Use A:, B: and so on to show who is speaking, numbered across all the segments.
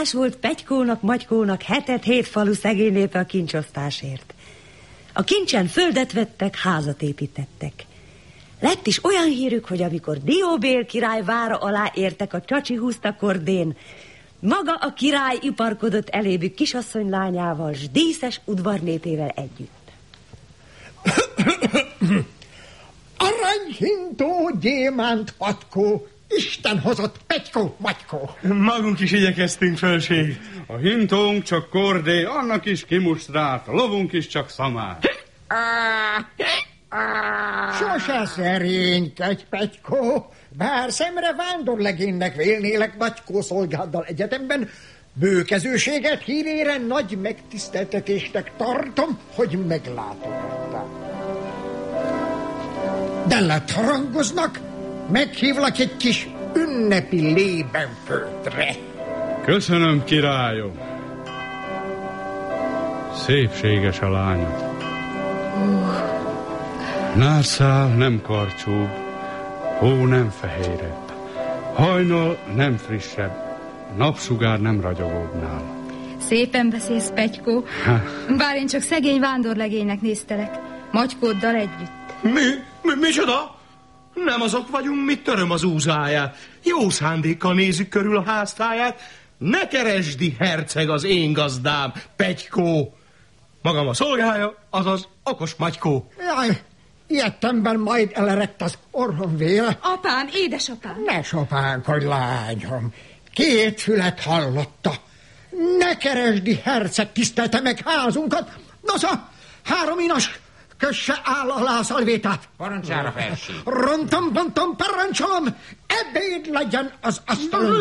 A: Hálás volt Petykónak, Magykónak, 7 falu szegény népe a kincsosztásért. A kincsen földet vettek, házat építettek. Lett is olyan hírük, hogy amikor Dióbél király vára alá értek a csacsi húzta kordén, maga a király iparkodott elébük kisasszony lányával, s díszes udvarnépével együtt.
B: Aranyhintó, gyémánt, patkó, Isten hozott Petykó, Magykó.
C: Magunk is igyekeztünk, felség. A hintónk csak kordé, annak is kimustrált, a lovunk is csak szamár.
B: Sose szerénykedj, Petykó, bár szemre vándorlegénynek vélnélek Magykó szolgáddal egyetemben, bőkezőséget hírére nagy megtiszteltetésnek tartom, hogy meglátogattál. De letharangoznak, meghívlak egy kis ünnepi lébenföldre.
C: Köszönöm, királyom. Szépséges a lányod. Nárszál nem karcsúbb, hó nem fehérebb, hajnal nem frissebb, napsugár nem ragyogóbb nála.
D: Szépen beszélsz, Petykó. Bár én csak szegény vándorlegénynek néztelek, Magykóddal együtt.
E: Micsoda? Nem azok vagyunk, mit töröm az úzáját. Jó szándékkal nézzük körül a háztáját. Ne keresdi, herceg, az én gazdám, Petykó. Magam a szolgája, azaz okos Magykó.
B: Jaj, ilyettemben majd elerett az orrom véle.
D: Apám, édesapám.
B: Ne sopánkodj, lányom. 2 fület hallotta. Ne keresdi, herceg, tisztelte meg házunkat. Nosza, 3 inas, kösse áll alá a szalvétát.
F: Parancsára, felség.
B: Rontom, bontom, parancsolom, ebéd legyen az asztalon.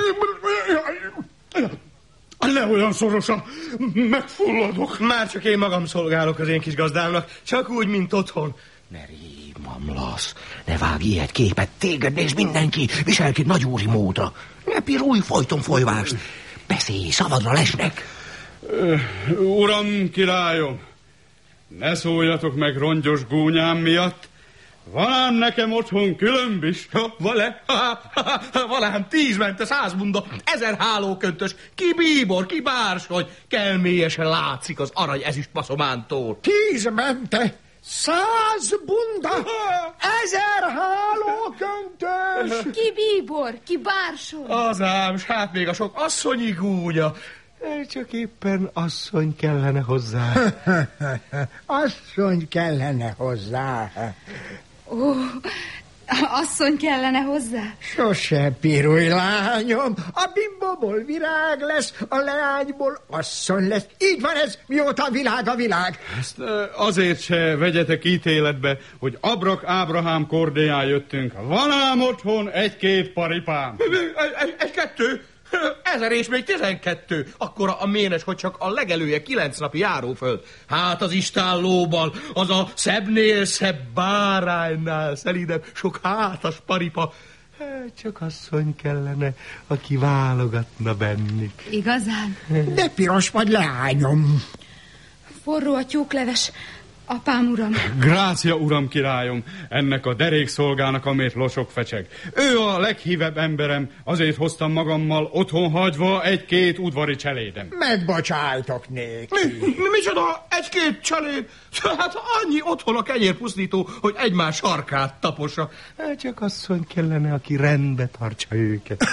C: Ne olyan szorosan, megfulladok.
E: Már csak én magam szolgálok az én kis gazdámnak, csak úgy, mint otthon. Ne rémamlasz, ne vágj ilyet képet, téged néz mindenki, viselkedj nagyúri módra. Ne pirulj folyton folyvást, beszélj, szavadra lesnek.
C: Uram, királyom, ne szóljatok meg rongyos gúnyám miatt. Van ám nekem otthon különb is.
E: Van ám 10 mente, 100 bunda, 1000 hálóköntös, ki bíbor, ki bársony, kelmélyesen látszik az arany ezüst paszomántól.
B: 10 mente, 100 bunda, 1000 hálóköntös.
D: Ki bíbor, ki bársony.
E: Az ám, s hát még a sok asszonyi gúnya. Csak éppen asszony kellene hozzá.
B: Asszony kellene hozzá.
D: Ó, asszony kellene hozzá?
B: Sose pirulj, lányom. A bimbóból virág lesz, a leányból asszony lesz. Így van ez, mióta a világ a világ.
C: Ezt azért se vegyetek ítéletbe, hogy Abrak Ábrahám kordéján jöttünk. Van ám otthon 1-2 paripám.
E: 1-2? 1000 és még 12. Akkora a ménes, hogy csak a legelője 9 napi járóföld. Hát az istállóban, az a szebbnél szebb báránynál szelídebb, sok hátas paripa. Csak asszony kellene, aki válogatna bennük.
D: Igazán?
B: De piros vagy, leányom.
D: Forró a tyúkleves, apám, uram.
C: Grácia, uram, királyom, ennek a derék szolgának, amért losok fecseg. Ő a leghívebb emberem, azért hoztam magammal otthon hagyva 1-2 udvari cselédem.
B: Megbocsájtok néki.
E: Micsoda? 1-2 cseléd? Hát annyi otthon a kenyérpusztító, hogy egymás sarkát tapossa. Csak asszony kellene, aki rendbe tartsa őket.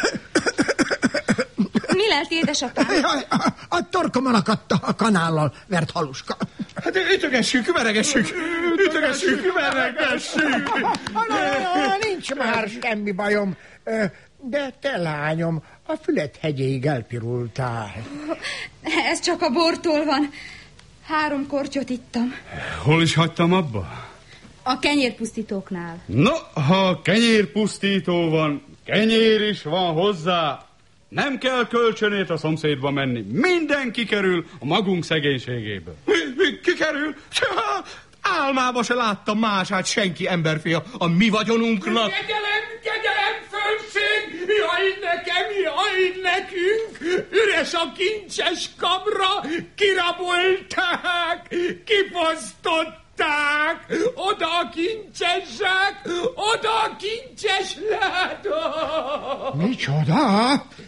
D: Mi lett, édesapám?
B: A torkomon akadt a kanállal vert haluska.
E: Hát ütögessük, veregessük. Ütögessük, veregessük.
B: Nincs már semmi bajom. De te, lányom, a fület hegyéig elpirultál.
D: Ez csak a bortól van. 3 kortyot ittam.
C: Hol is hagytam abba?
D: A kenyérpusztítóknál.
C: No, ha kenyérpusztító van, kenyér is van hozzá. Nem kell kölcsönért a szomszédba menni. Mindenki kerül a magunk szegénységéből.
E: Ki kerül? Álmába se láttam mását senki emberfia a mi vagyonunknak.
G: Kegyelem, fölség! Jaj nekem, jaj nekünk! Üres a kincses kamra, kirabolták, kifosztották! Oda a kincsesek, oda a kincses ládó!
B: Micsoda?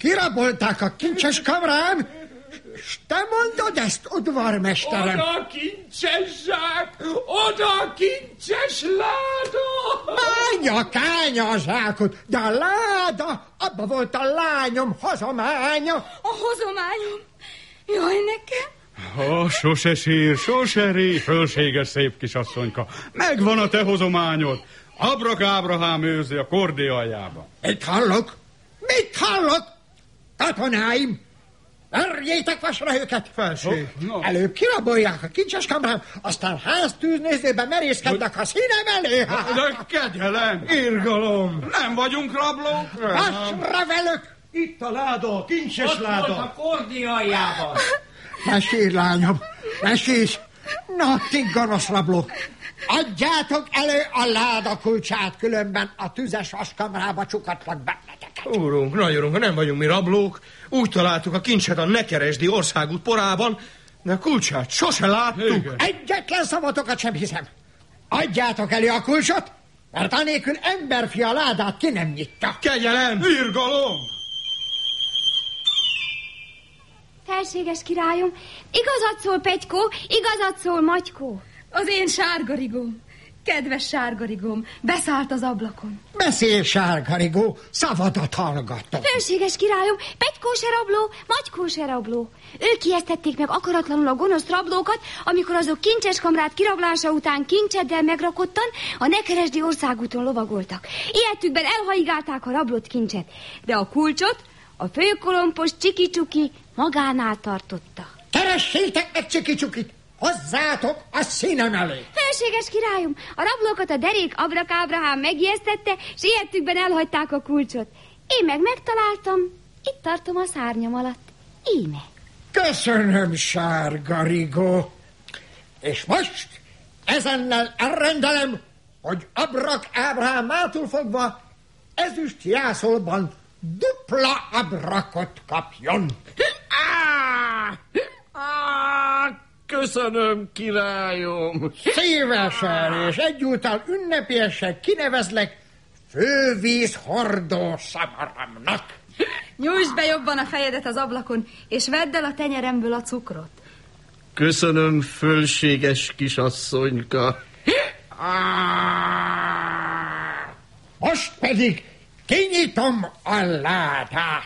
B: kirabolták a kincses kamrám, s te mondod ezt, udvarmesterem.
G: Oda kincses zsák, oda kincses láda!
B: Kánya a zsákot, de a láda, abba volt a lányom hozománya.
D: A hozományom? Jaj, nekem?
C: Sose sír, sose ré, fölséges szép kisasszonyka. Megvan a te hozományod. Ábrahám őrzi a kordé aljába.
B: Mit hallok? Mit hallok? Katonáim! Verjétek vasra őket!
E: Felség.
B: Előbb kirabolják a kincses kamrám, aztán háztűznézőben merészkednek a színem elé.
C: De kegyelem!
E: Irgalom!
C: Nem vagyunk rablók?
B: Vasra velük!
E: Itt a láda, a kincses láda.
G: A kordi aljában.
B: Ne sírj, lányom, ne sírj! Na, ti gonosz rablók! Adjátok elő a láda kulcsát, különben a tüzes vaskamrába csukatlak benneteket.
E: Úrunk, nagy urunk, nem vagyunk mi rablók. Úgy találtuk a kincset a Nekeresdi országút porában, de a kulcsát sose láttuk.
C: Igen.
B: Egyetlen szavatokat sem hiszem. Adjátok elő a kulcsot, mert anélkül emberfia a ládát ki nem nyitja.
E: Kegyelem!
C: Irgalom!
F: Felséges királyom, igazat szól Petykó, igazat szól Matykó.
D: Az én sárgarigóm, kedves sárgarigóm, beszállt az ablakon.
B: Beszélj, sárgarigó, szavadat hallgatok.
F: Felséges királyom, Petykó se rabló, Matykó se rabló. Ők ijesztették meg akaratlanul a gonosz rablókat, amikor azok kincses kamrát kirablása után kincseddel megrakottan a Nekeresdi országúton lovagoltak. Ilyetükben elhaigálták a rablott kincset, de a kulcsot a főkolompos Csiki-Csuki magánál tartotta.
B: Keressétek meg Csiki-Csukit, hozzátok a színem elé.
F: Felséges királyom, a rablókat a derék Ábrahám megijesztette, s ilyetükben elhagyták a kulcsot. Én meg megtaláltam, itt tartom a szárnyam alatt. Íme.
B: Köszönöm, sárgarigó. És most ezennel elrendelem, hogy Ábrahám mától fogva ezüst jászolban dupla abrakot kapjon.
G: Köszönöm, királyom.
B: Szívesen és egyúttal ünnepélyesen kinevezlek fővíz hordó szamaramnak.
D: Nyújtsd be jobban a fejedet az ablakon, és vedd el a tenyeremből a cukrot.
G: Köszönöm, fölséges kisasszonyka.
B: Most pedig kinyitom a ládát.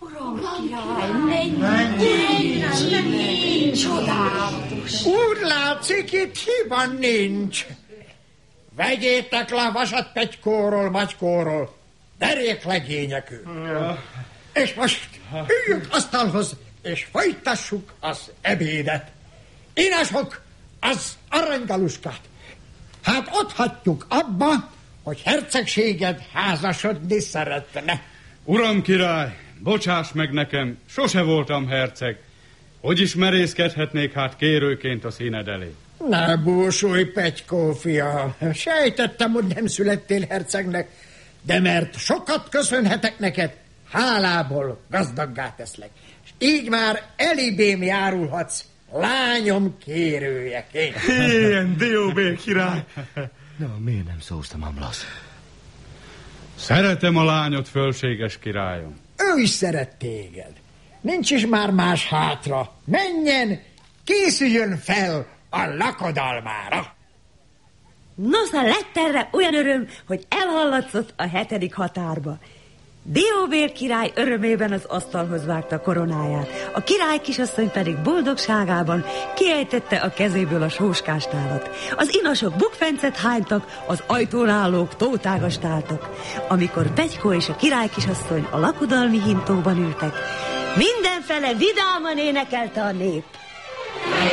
B: Úgy látszik, itt hiba nincs. Vegyétek le a vasat Petykóról, Matykóról, deréklegényekül. És most üljünk asztalhoz, és folytassuk az ebédet. Inások az aranygaluskát. Hát ott hagyjuk abba, hogy hercegséged házasodni szeretne.
C: Uram király, bocsáss meg nekem, sose voltam herceg. Hogy is merészkedhetnék hát kérőként a színed elé?
B: Ne búsulj, Petykó fia. Sejtettem, hogy nem születtél hercegnek, de mert sokat köszönhetek neked, hálából gazdaggá teszlek. És így már elibém járulhatsz, lányom kérőjeként.
E: Ilyen dióbél király. Na, miért nem szólsz, Mamlasz?
C: Szeretem a lányot, fölséges királyom.
B: Ő is szeret téged. Nincs is már más hátra. Menjen, készüljön fel a lakodalmára.
A: Nosza, lett erre olyan öröm, hogy elhallatszott a 7. határba. Dióbél király örömében az asztalhoz vágta koronáját, a király kisasszony pedig boldogságában kiejtette a kezéből a sóskástálat. Az inasok bukfencet hánytak, az ajtón állók tótágast álltak. Amikor Petykó és a király kisasszony a lakodalmi hintóban ültek, mindenfele vidáman énekelte a nép.